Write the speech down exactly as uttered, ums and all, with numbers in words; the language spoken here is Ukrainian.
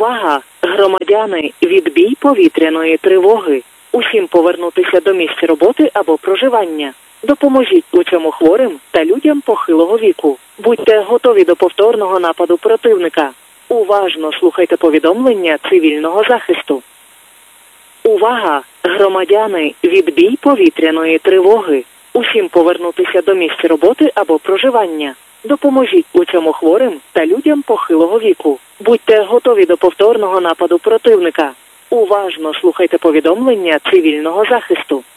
Увага! Громадяни, відбій повітряної тривоги. Усім повернутися до місць роботи або проживання. Допоможіть у цьому хворим та людям похилого віку. Будьте готові до повторного нападу противника. Уважно слухайте повідомлення цивільного захисту. Увага! Громадяни, відбій повітряної тривоги. Усім повернутися до місць роботи або проживання. Допоможіть у цьому хворим та людям похилого віку. Будьте готові до повторного нападу противника. Уважно слухайте повідомлення цивільного захисту.